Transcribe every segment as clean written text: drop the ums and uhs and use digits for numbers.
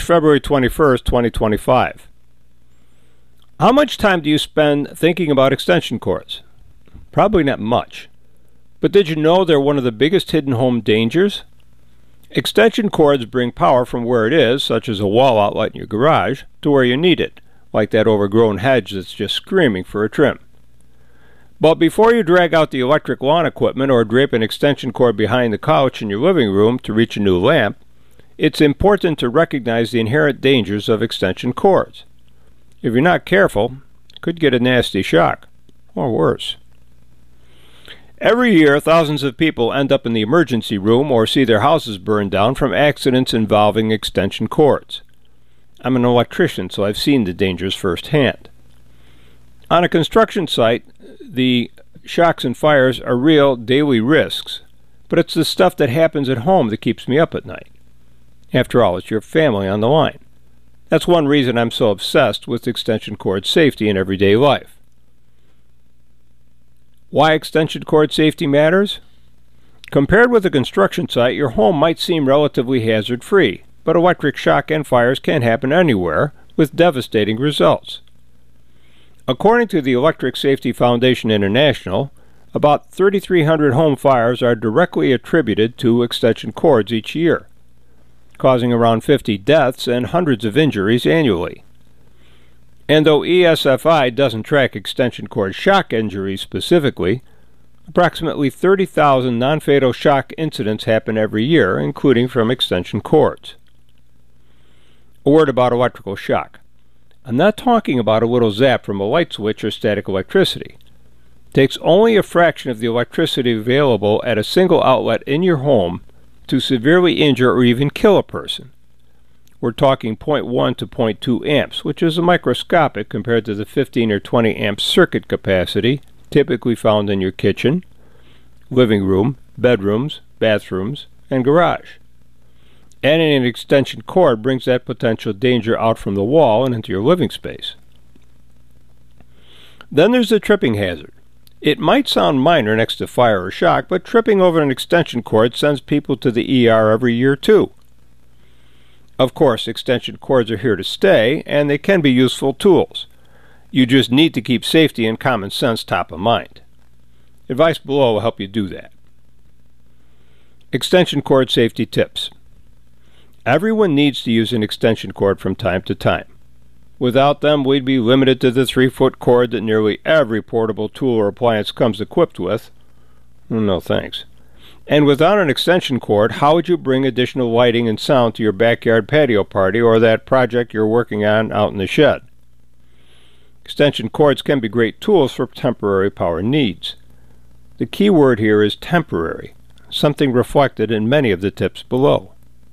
February 21st, 2025. How much time do you spend thinking about extension cords? Probably not much. But did you know they're one of the biggest hidden home dangers? Extension cords bring power from where it is, such as a wall outlet in your garage, to where you need it, like that overgrown hedge that's just screaming for a trim. But before you drag out the electric lawn equipment or drape an extension cord behind the couch in your living room to reach a new lamp, it's important to recognize the inherent dangers of extension cords. If you're not careful, you could get a nasty shock, or worse. Every year, thousands of people end up in the emergency room or see their houses burned down from accidents involving extension cords. I'm an electrician, so I've seen the dangers firsthand. On a construction site, the shocks and fires are real daily risks, but it's the stuff that happens at home that keeps me up at night. After all, it's your family on the line. That's one reason I'm so obsessed with extension cord safety in everyday life. Why extension cord safety matters? Compared with a construction site, your home might seem relatively hazard-free, but electric shock and fires can happen anywhere with devastating results. According to the Electric Safety Foundation International, about 3,300 home fires are directly attributed to extension cords each year, causing around 50 deaths and hundreds of injuries annually. And though ESFI doesn't track extension cord shock injuries specifically, approximately 30,000 non-fatal shock incidents happen every year, including from extension cords. A word about electrical shock. I'm not talking about a little zap from a light switch or static electricity. It takes only a fraction of the electricity available at a single outlet in your home to severely injure or even kill a person. We're talking 0.1 to 0.2 amps, which is microscopic compared to the 15 or 20 amp circuit capacity typically found in your kitchen, living room, bedrooms, bathrooms, and garage. Adding an extension cord brings that potential danger out from the wall and into your living space. Then there's the tripping hazard. It might sound minor next to fire or shock, but tripping over an extension cord sends people to the ER every year too. Of course, extension cords are here to stay, and they can be useful tools. You just need to keep safety and common sense top of mind. Advice below will help you do that. Extension cord safety tips. Everyone needs to use an extension cord from time to time. Without them, we'd be limited to the 3-foot cord that nearly every portable tool or appliance comes equipped with. No thanks. And without an extension cord, how would you bring additional lighting and sound to your backyard patio party or that project you're working on out in the shed? Extension cords can be great tools for temporary power needs. The key word here is temporary, something reflected in many of the tips below.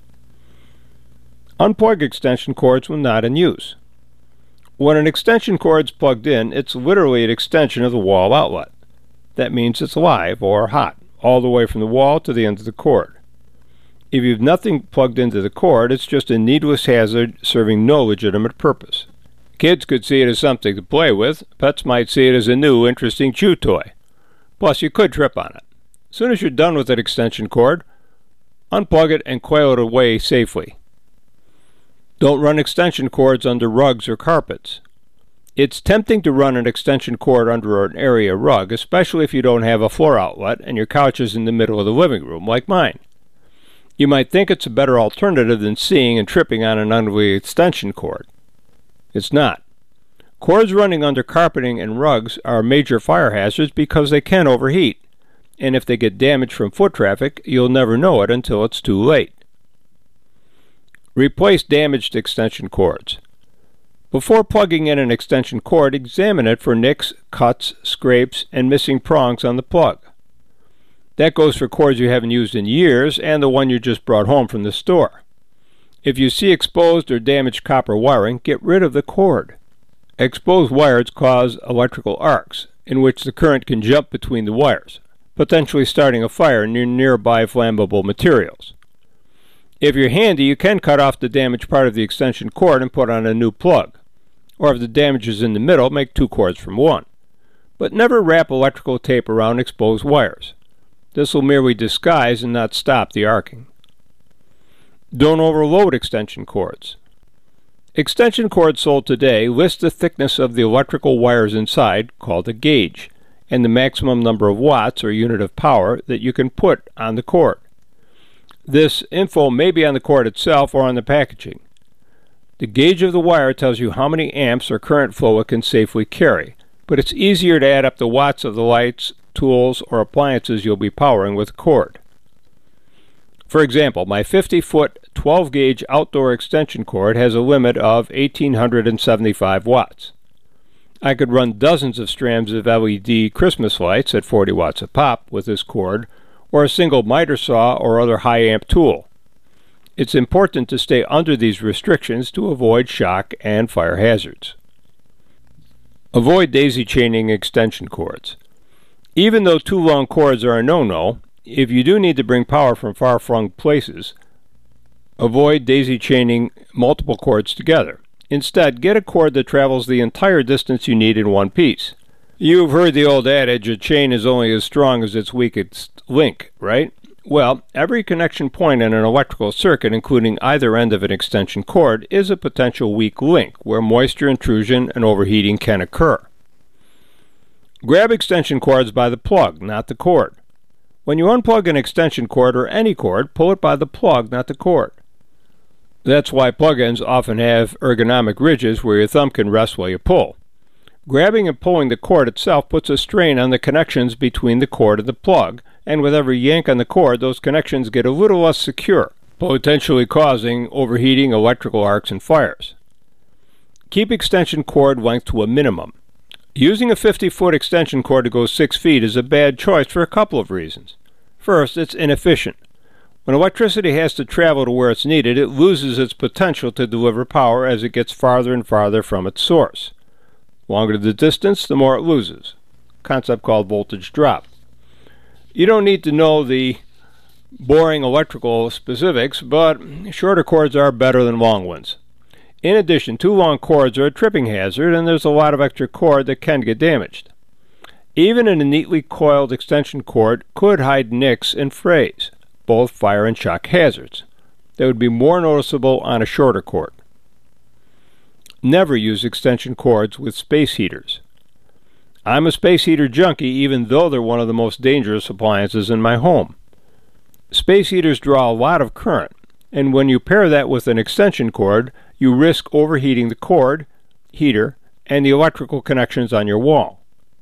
Unplug extension cords when not in use. When an extension cord is plugged in, it's literally an extension of the wall outlet. That means it's live or hot, all the way from the wall to the end of the cord. If you've nothing plugged into the cord, it's just a needless hazard serving no legitimate purpose. Kids could see it as something to play with. Pets might see it as a new, interesting chew toy. Plus, you could trip on it. As soon as you're done with that extension cord, unplug it and coil it away safely. Don't run extension cords under rugs or carpets. It's tempting to run an extension cord under an area rug, especially if you don't have a floor outlet and your couch is in the middle of the living room, like mine. You might think it's a better alternative than seeing and tripping on an unruly extension cord. It's not. Cords running under carpeting and rugs are major fire hazards because they can overheat, and if they get damaged from foot traffic, you'll never know it until it's too late. Replace damaged extension cords. Before plugging in an extension cord, examine it for nicks, cuts, scrapes, and missing prongs on the plug. That goes for cords you haven't used in years and the one you just brought home from the store. If you see exposed or damaged copper wiring, get rid of the cord. Exposed wires cause electrical arcs, in which the current can jump between the wires, potentially starting a fire near nearby flammable materials. If you're handy, you can cut off the damaged part of the extension cord and put on a new plug. Or if the damage is in the middle, make 2 cords from one. But never wrap electrical tape around exposed wires. This will merely disguise and not stop the arcing. Don't overload extension cords. Extension cords sold today list the thickness of the electrical wires inside, called a gauge, and the maximum number of watts or unit of power that you can put on the cord. This info may be on the cord itself or on the packaging. The gauge of the wire tells you how many amps or current flow it can safely carry, but it's easier to add up the watts of the lights, tools, or appliances you'll be powering with a cord. For example, my 50-foot 12-gauge outdoor extension cord has a limit of 1,875 watts. I could run dozens of strands of LED Christmas lights at 40 watts a pop with this cord, or a single miter saw or other high-amp tool. It's important to stay under these restrictions to avoid shock and fire hazards. Avoid daisy-chaining extension cords. Even though too long cords are a no-no, if you do need to bring power from far-flung places, avoid daisy-chaining multiple cords together. Instead, get a cord that travels the entire distance you need in one piece. You've heard the old adage, a chain is only as strong as its weakest link, right? Well, every connection point in an electrical circuit, including either end of an extension cord, is a potential weak link where moisture intrusion and overheating can occur. Grab extension cords by the plug, not the cord. When you unplug an extension cord or any cord, pull it by the plug, not the cord. That's why plug-ins often have ergonomic ridges where your thumb can rest while you pull. Grabbing and pulling the cord itself puts a strain on the connections between the cord and the plug, and with every yank on the cord, those connections get a little less secure, potentially causing overheating, electrical arcs, and fires. Keep extension cord length to a minimum. Using a 50-foot extension cord to go 6 feet is a bad choice for a couple of reasons. First, it's inefficient. When electricity has to travel to where it's needed, it loses its potential to deliver power as it gets farther and farther from its source. The longer the distance, the more it loses. A concept called voltage drop. You don't need to know the boring electrical specifics, but shorter cords are better than long ones. In addition, too long cords are a tripping hazard, and there's a lot of extra cord that can get damaged. Even a neatly coiled extension cord could hide nicks and frays, both fire and shock hazards. They would be more noticeable on a shorter cord. Never use extension cords with space heaters. I'm a space heater junkie, even though they're one of the most dangerous appliances in my home. Space heaters draw a lot of current, and when you pair that with an extension cord, you risk overheating the cord, heater, and the electrical connections on your wall.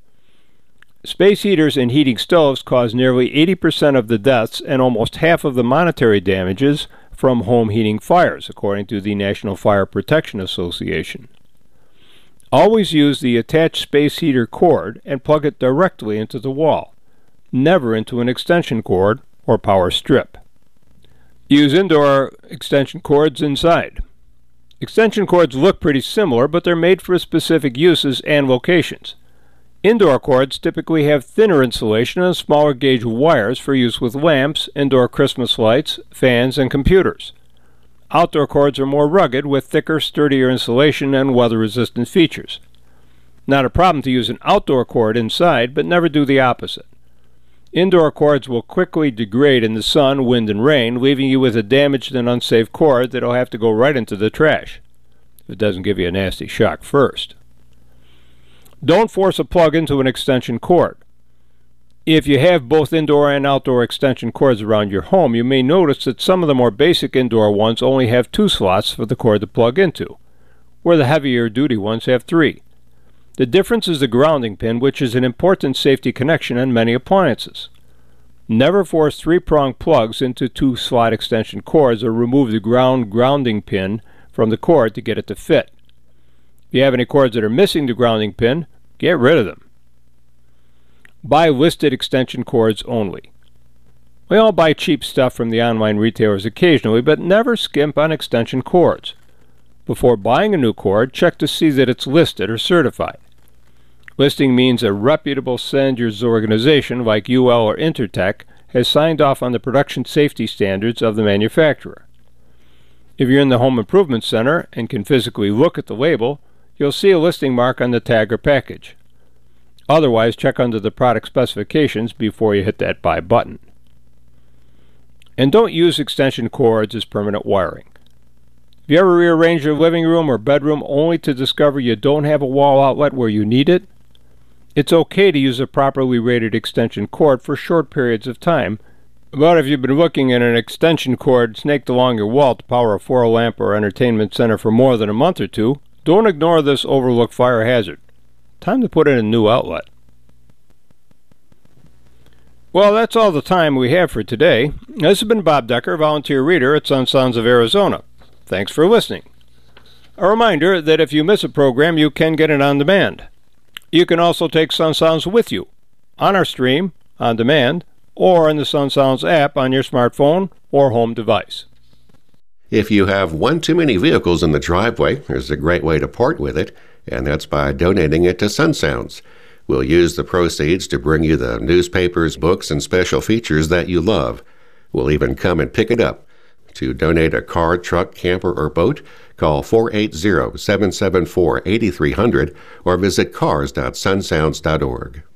Space heaters and heating stoves cause nearly 80% of the deaths and almost half of the monetary damages from home heating fires, according to the National Fire Protection Association. Always use the attached space heater cord and plug it directly into the wall, never into an extension cord or power strip. Use indoor extension cords inside. Extension cords look pretty similar, but they're made for specific uses and locations. Indoor cords typically have thinner insulation and smaller gauge wires for use with lamps, indoor Christmas lights, fans, and computers. Outdoor cords are more rugged with thicker, sturdier insulation and weather-resistant features. Not a problem to use an outdoor cord inside, but never do the opposite. Indoor cords will quickly degrade in the sun, wind, and rain, leaving you with a damaged and unsafe cord that'll have to go right into the trash, if it doesn't give you a nasty shock first. Don't force a plug into an extension cord. If you have both indoor and outdoor extension cords around your home, you may notice that some of the more basic indoor ones only have 2 slots for the cord to plug into, where the heavier duty ones have 3. The difference is the grounding pin, which is an important safety connection on many appliances. Never force 3-prong plugs into 2-slot extension cords or remove the grounding pin from the cord to get it to fit. If you have any cords that are missing the grounding pin, get rid of them. Buy listed extension cords only. We all buy cheap stuff from the online retailers occasionally, but never skimp on extension cords. Before buying a new cord, check to see that it's listed or certified. Listing means a reputable standards organization like UL or Intertech has signed off on the production safety standards of the manufacturer. If you're in the home improvement center and can physically look at the label, you'll see a listing mark on the tag or package. Otherwise, check under the product specifications before you hit that buy button. And don't use extension cords as permanent wiring. Have you ever rearranged your living room or bedroom only to discover you don't have a wall outlet where you need it? It's okay to use a properly rated extension cord for short periods of time, but if you've been looking at an extension cord snaked along your wall to power a 4-lamp or entertainment center for more than a month or two, don't ignore this overlooked fire hazard. Time to put in a new outlet. Well, that's all the time we have for today. This has been Bob Decker, volunteer reader at Sun Sounds of Arizona. Thanks for listening. A reminder that if you miss a program, you can get it on demand. You can also take Sun Sounds with you on our stream, on demand, or in the Sun Sounds app on your smartphone or home device. If you have one too many vehicles in the driveway, there's a great way to part with it, and that's by donating it to Sun Sounds. We'll use the proceeds to bring you the newspapers, books, and special features that you love. We'll even come and pick it up. To donate a car, truck, camper, or boat, call 480-774-8300 or visit cars.sunsounds.org.